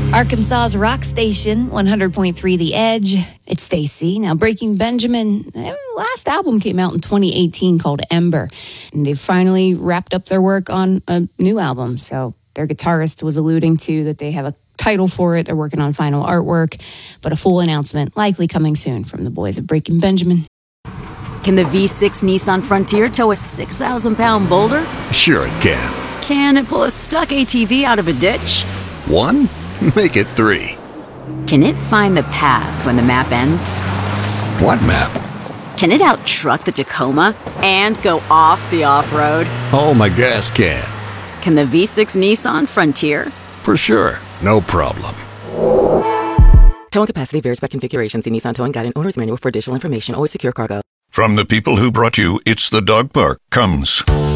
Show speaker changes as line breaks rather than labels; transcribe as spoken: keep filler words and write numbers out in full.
Arkansas's rock station, one hundred point three The Edge. It's Stacy. Now, Breaking Benjamin, their last album came out in twenty eighteen called Ember. And they finally wrapped up their work on a new album. So their guitarist was alluding to that they have a title for it. They're working on final artwork. But a full announcement likely coming soon from the boys at Breaking Benjamin.
Can the V six Nissan Frontier tow a six thousand pound boulder?
Sure it can.
Can it pull a stuck A T V out of a ditch?
One? Make it three.
Can it find the path when the map ends?
What map?
Can it out-truck the Tacoma and go off the off-road?
Oh, my gas can.
Can the V six Nissan Frontier?
For sure. No problem.
Towing capacity varies by configuration. See Nissan Towing Guide and Owner's Manual for additional information. Always secure cargo.
From the people who brought you It's the Dog Park comes